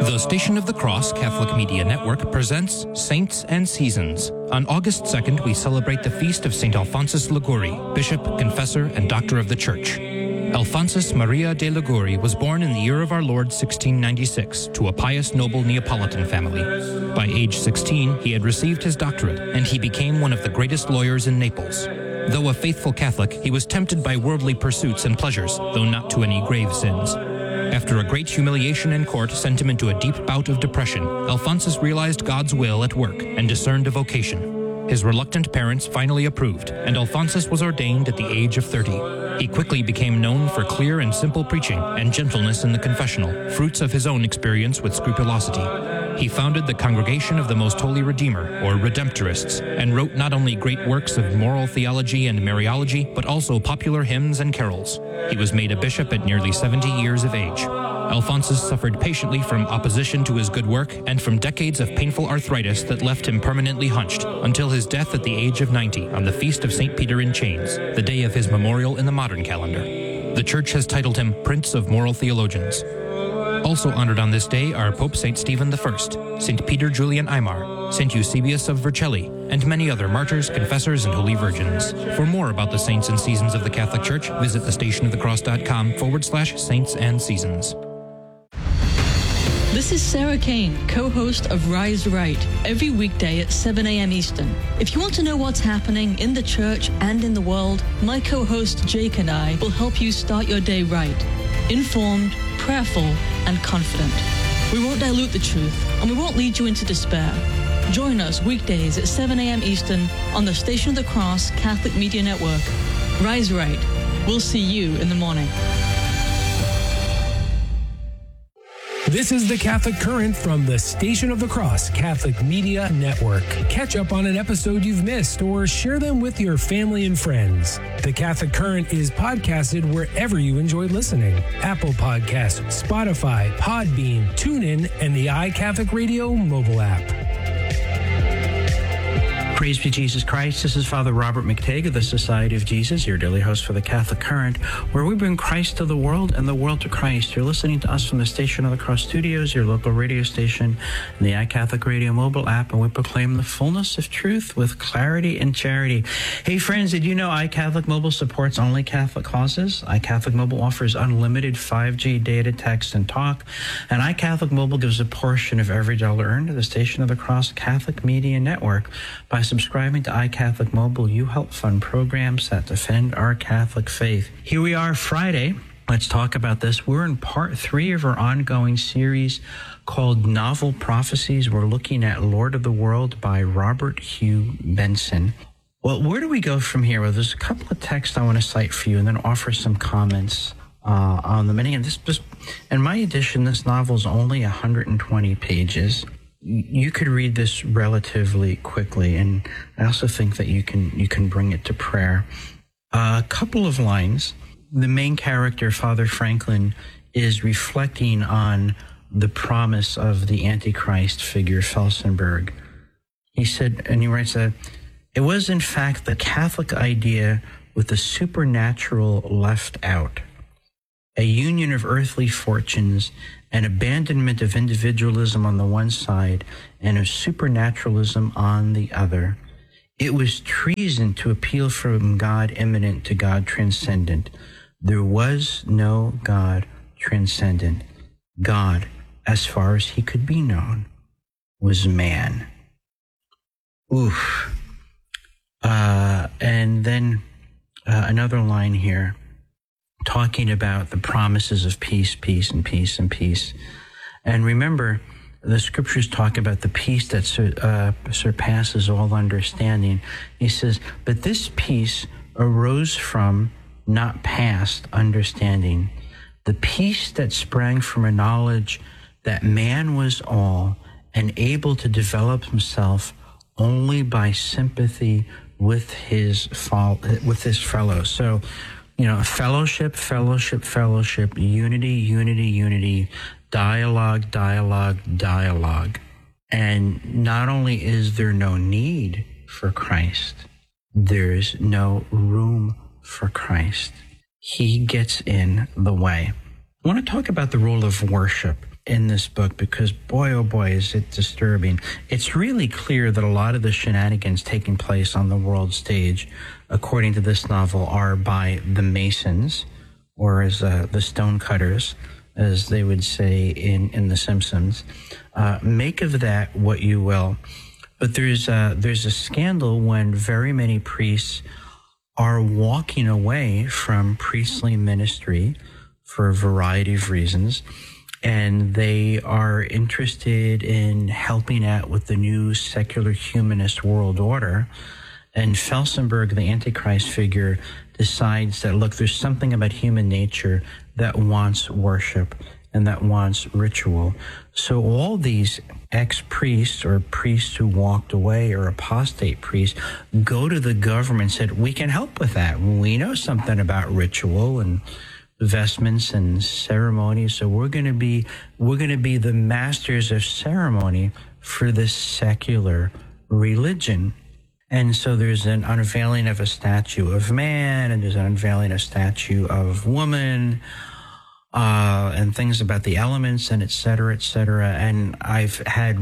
The Station of the Cross Catholic Media Network presents Saints and Seasons. On August 2nd, we celebrate the feast of St. Alphonsus Liguori, Bishop, Confessor, and Doctor of the Church. Alphonsus Maria de Liguori was born in the year of our Lord 1696 to a pious noble Neapolitan family. By age 16, he had received his doctorate, and he became one of the greatest lawyers in Naples. Though a faithful Catholic, he was tempted by worldly pursuits and pleasures, though not to any grave sins. After a great humiliation in court sent him into a deep bout of depression, Alphonsus realized God's will at work and discerned a vocation. His reluctant parents finally approved, and Alphonsus was ordained at the age of 30. He quickly became known for clear and simple preaching and gentleness in the confessional, fruits of his own experience with scrupulosity. He founded the Congregation of the Most Holy Redeemer, or Redemptorists, and wrote not only great works of moral theology and Mariology, but also popular hymns and carols. He was made a bishop at nearly 70 years of age. Alphonsus suffered patiently from opposition to his good work and from decades of painful arthritis that left him permanently hunched, until his death at the age of 90 on the Feast of St. Peter in Chains, the day of his memorial in the modern calendar. The Church has titled him Prince of Moral Theologians. Also honored on this day are Pope St. Stephen I, St. Peter Julian Aymar, St. Eusebius of Vercelli, and many other martyrs, confessors, and holy virgins. For more about the saints and seasons of the Catholic Church, visit thestationofthecross.com/saints and seasons. This is Sarah Kane, co-host of Rise Right, every weekday at 7 a.m. Eastern. If you want to know what's happening in the church and in the world, my co-host Jake and I will help you start your day right, informed, prayerful, and confident. We won't dilute the truth, and we won't lead you into despair. Join us weekdays at 7 a.m. Eastern on the Station of the Cross Catholic Media Network. Rise Right. We'll see you in the morning. This is the Catholic Current from the Station of the Cross Catholic Media Network. Catch up on an episode you've missed or share them with your family and friends. The Catholic Current is podcasted wherever you enjoy listening. Apple Podcasts, Spotify, Podbean, TuneIn, and the iCatholic Radio mobile app. Praise be Jesus Christ. This is Father Robert McTague of the Society of Jesus, your daily host for the Catholic Current, where we bring Christ to the world and the world to Christ. You're listening to us from the Station of the Cross Studios, your local radio station, and the iCatholic Radio mobile app, and we proclaim the fullness of truth with clarity and charity. Hey friends, did you know iCatholic Mobile supports only Catholic causes? iCatholic Mobile offers unlimited 5G data, text, and talk, and iCatholic Mobile gives a portion of every dollar earned to the Station of the Cross Catholic Media Network. By subscribing to iCatholic Mobile, you help fund programs that defend our Catholic faith. Here we are Friday. Let's talk about this. We're in part 3 of our ongoing series called Novel Prophecies. We're looking at Lord of the World by Robert Hugh Benson. Well, where do we go from here? Well, there's a couple of texts I want to cite for you and then offer some comments on them. And again, in my edition, this novel is only 120 pages. You could read this relatively quickly, and I also think that you can bring it to prayer. A couple of lines. The main character, Father Franklin, is reflecting on the promise of the Antichrist figure, Felsenburgh. He said, and he writes that, it was in fact the Catholic idea with the supernatural left out, a union of earthly fortunes, an abandonment of individualism on the one side and of supernaturalism on the other. It was treason to appeal from God immanent to God transcendent. There was no God transcendent. God, as far as he could be known, was man. Oof. And then another line here, talking about the promises of peace, peace, and peace, and peace. And remember, the scriptures talk about the peace that surpasses all understanding. He says, but this peace arose from, not past, understanding. The peace that sprang from a knowledge that man was all and able to develop himself only by sympathy with his fellows. So, fellowship, unity, dialogue. And not only is there no need for Christ, there's no room for Christ. He gets in the way. I want to talk about the role of worship. in this book because, boy, oh boy, is it disturbing. It's really clear that a lot of the shenanigans taking place on the world stage, according to this novel, are by the Masons, or as the stonecutters, as they would say in The Simpsons. Make of that what you will. But there's a scandal when very many priests are walking away from priestly ministry for a variety of reasons, and they are interested in helping out with the new secular humanist world order. And Felsenberg, the Antichrist figure, decides that, look, there's something about human nature that wants worship and that wants ritual. So all these ex-priests or priests who walked away or apostate priests go to the government and said, we can help with that. We know something about ritual and vestments and ceremonies, so we're going to be the masters of ceremony for this secular religion. And so there's an unveiling of a statue of man, and there's an unveiling of a statue of woman, and things about the elements, and et cetera, et cetera. And I've had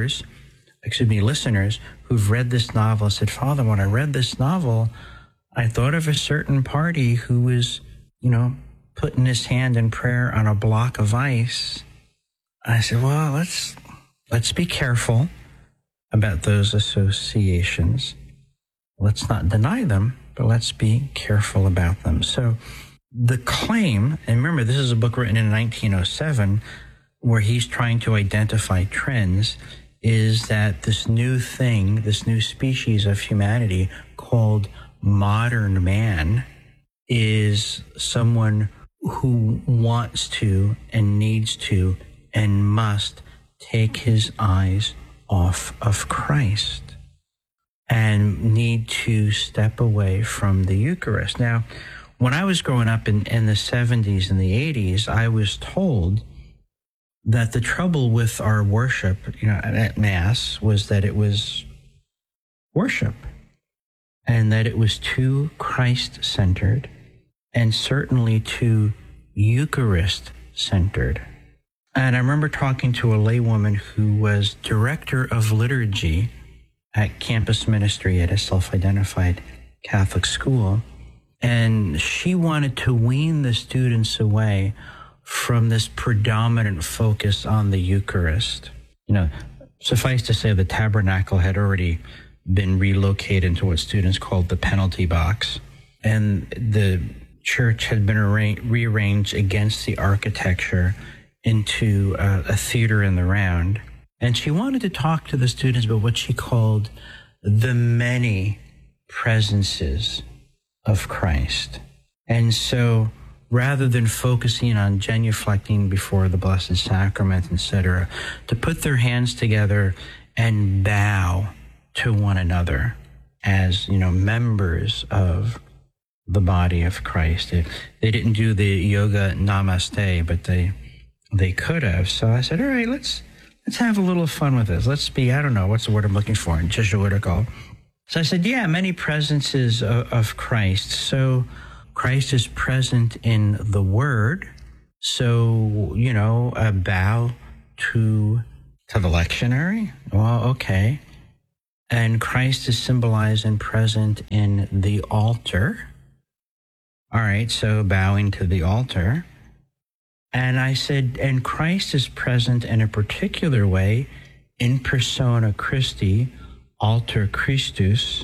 listeners who've read this novel and said, Father, when I read this novel, I thought of a certain party who was, putting his hand in prayer on a block of ice. I said, well, let's be careful about those associations. Let's not deny them, but let's be careful about them. So the claim, and remember, this is a book written in 1907, where he's trying to identify trends, is that this new thing, this new species of humanity called modern man, is someone who wants to and needs to and must take his eyes off of Christ and need to step away from the Eucharist. Now, when I was growing up in the 70s and the 80s, I was told that the trouble with our worship, at Mass, was that it was worship and that it was too Christ-centered and certainly too Eucharist-centered. And I remember talking to a laywoman who was director of liturgy at campus ministry at a self-identified Catholic school, and she wanted to wean the students away from this predominant focus on the Eucharist. Suffice to say, the tabernacle had already been relocated into what students called the penalty box, and the church had been rearranged against the architecture into a theater in the round. And she wanted to talk to the students about what she called the many presences of Christ. And so rather than focusing on genuflecting before the Blessed Sacrament, etc., to put their hands together and bow to one another as, members of the body of Christ. They didn't do the yoga namaste, but they could have. So I said, all right, let's have a little fun with this. Let's be, I don't know, what's the word I'm looking for in Jesuitical? So I said, yeah, many presences of Christ. So Christ is present in the Word. So, a bow to the lectionary. Well, okay. And Christ is symbolized and present in the altar. All right, so bowing to the altar. And I said, and Christ is present in a particular way in persona Christi, alter Christus,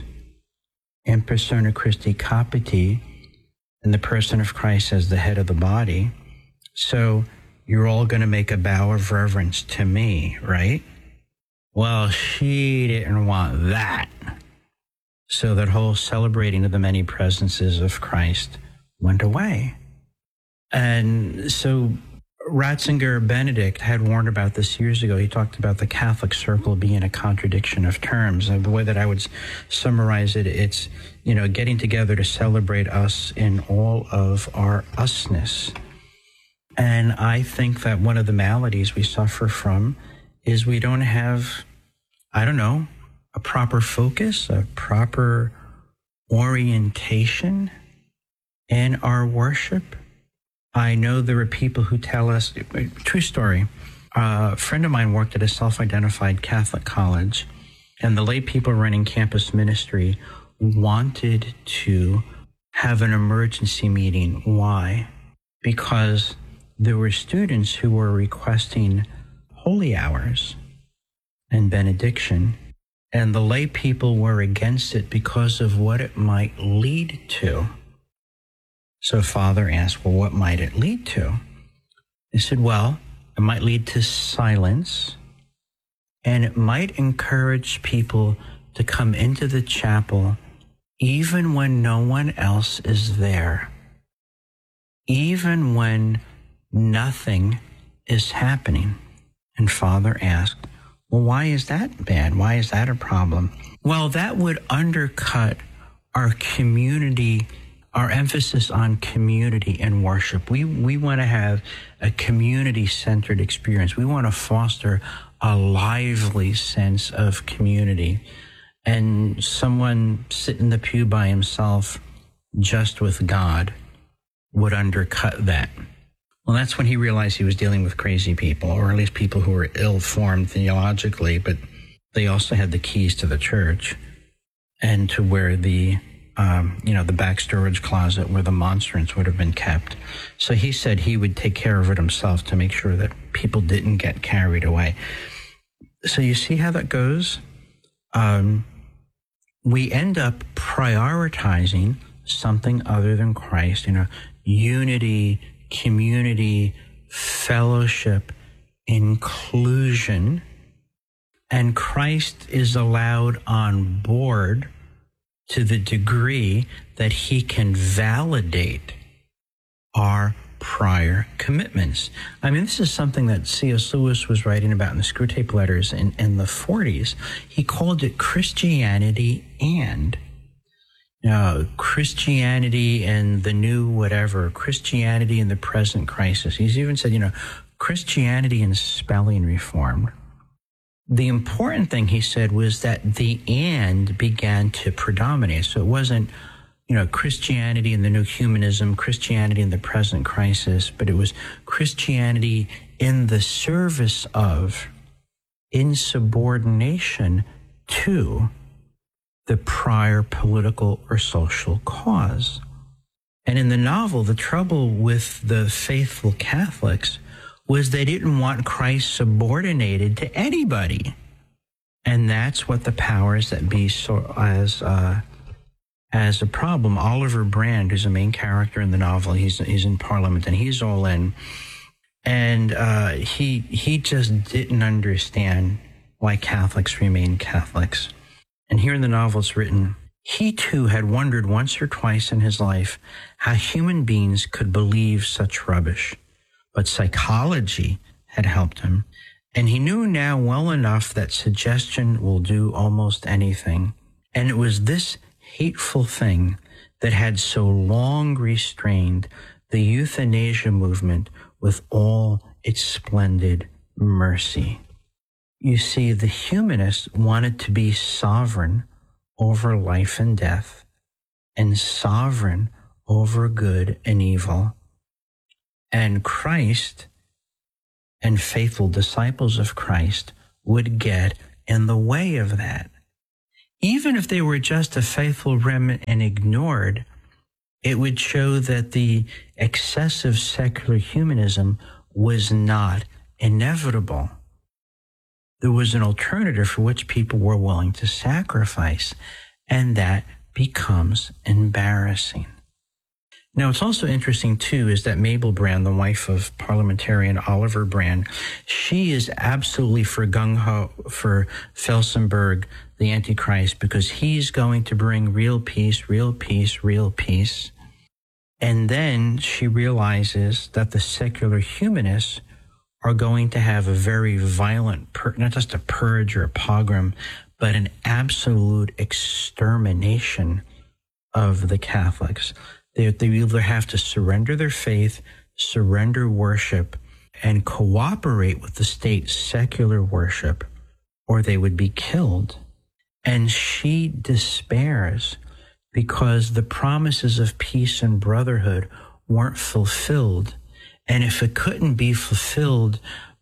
in persona Christi capiti, in the person of Christ as the head of the body. So you're all going to make a bow of reverence to me, right? Well, she didn't want that. So that whole celebrating of the many presences of Christ went away. And so Ratzinger Benedict had warned about this years ago. He talked about the Catholic circle being a contradiction of terms. And the way that I would summarize it, it's, getting together to celebrate us in all of our usness. And I think that one of the maladies we suffer from is we don't have, a proper focus, a proper orientation in our worship. I know there are people who tell us, true story, A friend of mine worked at a self-identified Catholic college, and the lay people running campus ministry wanted to have an emergency meeting. Why? Because there were students who were requesting holy hours and benediction, and the lay people were against it because of what it might lead to. So Father asked, well, what might it lead to? He said, well, it might lead to silence, and it might encourage people to come into the chapel even when no one else is there, even when nothing is happening. And Father asked, well, why is that bad? Why is that a problem? Well, that would undercut our community, our emphasis on community and worship. We want to have a community-centered experience. We want to foster a lively sense of community. And someone sitting in the pew by himself, just with God, would undercut that. Well, that's when he realized he was dealing with crazy people, or at least people who were ill-formed theologically, but they also had the keys to the church and to where the back storage closet where the monstrance would have been kept. So he said he would take care of it himself to make sure that people didn't get carried away. So you see how that goes? We end up prioritizing something other than Christ, unity, community, fellowship, inclusion, and Christ is allowed on board to the degree that he can validate our prior commitments. I mean, this is something that C.S. Lewis was writing about in the Screwtape Letters in the 40s. He called it Christianity and Christianity and the new whatever, Christianity and the present crisis. He's even said, Christianity and spelling reform. The important thing, he said, was that the and began to predominate. So it wasn't, Christianity and the new humanism, Christianity and the present crisis, but it was Christianity in the service of, in subordination to the prior political or social cause. And in the novel, the trouble with the faithful Catholics was they didn't want Christ subordinated to anybody. And that's what the powers that be saw as a problem. Oliver Brand, who's a main character in the novel, he's in Parliament and he's all in. And he just didn't understand why Catholics remain Catholics. And here in the novel it's written, he too had wondered once or twice in his life how human beings could believe such rubbish. But psychology had helped him, and he knew now well enough that suggestion will do almost anything. And it was this hateful thing that had so long restrained the euthanasia movement with all its splendid mercy. You see, the humanists wanted to be sovereign over life and death, and sovereign over good and evil. And Christ and faithful disciples of Christ would get in the way of that. Even if they were just a faithful remnant and ignored, it would show that the excessive secular humanism was not inevitable. There was an alternative for which people were willing to sacrifice, and that becomes embarrassing. Now, what's also interesting, too, is that Mabel Brand, the wife of parliamentarian Oliver Brand, she is absolutely for gung-ho for Felsenburgh, the Antichrist, because he's going to bring real peace, real peace, real peace. And then she realizes that the secular humanists are going to have a very violent, not just a purge or a pogrom, but an absolute extermination of the Catholics. They either have to surrender their faith, surrender worship, and cooperate with the state's secular worship, or they would be killed. And she despairs because the promises of peace and brotherhood weren't fulfilled. And if it couldn't be fulfilled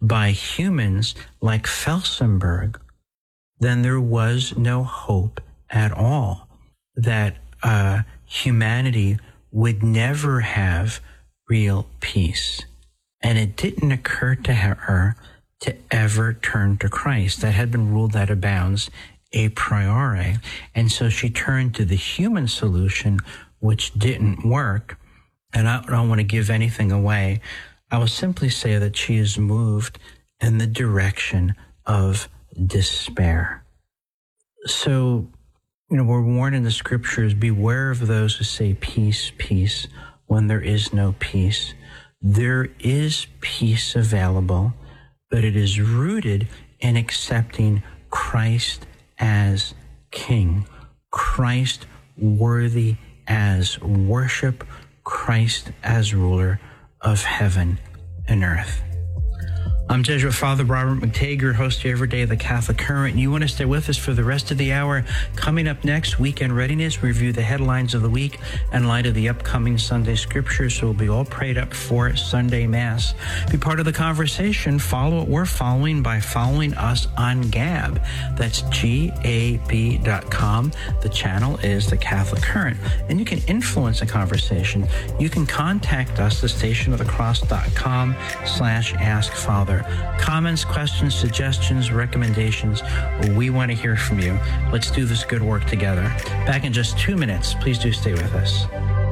by humans like Felsenburgh, then there was no hope at all that humanity would never have real peace. And it didn't occur to her to ever turn to Christ. That had been ruled out of bounds a priori. And so she turned to the human solution, which didn't work. And I don't want to give anything away. I will simply say that she is moved in the direction of despair. So, we're warned in the scriptures, beware of those who say peace, peace, when there is no peace. There is peace available, but it is rooted in accepting Christ as King, Christ worthy as worship, Christ as ruler of heaven and earth. I'm Jesuit Father Robert McTague, your host here every day of the Catholic Current, and you want to stay with us for the rest of the hour. Coming up next, Weekend Readiness, we review the headlines of the week in light of the upcoming Sunday Scriptures, so we'll be all prayed up for Sunday Mass. Be part of the conversation. Follow what we're following by following us on Gab. That's GAB.com. The channel is the Catholic Current, and you can influence the conversation. You can contact us, thestationofthecross.com/askfather. Comments, questions, suggestions, recommendations. We want to hear from you. Let's do this good work together. Back in just 2 minutes. Please do stay with us.